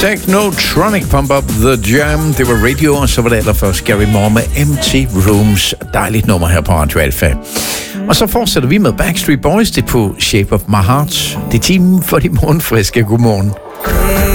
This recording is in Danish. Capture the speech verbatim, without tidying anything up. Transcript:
Technotronic Pump Up The Jam. Det var Radio, og så var det allerførst Gary Moore med Empty Rooms. Dejligt nummer her på Radio Alpha. Og så fortsætter vi med Backstreet Boys. Det på Shape of My Heart. Det er timen for de morgenfriske. Godmorgen.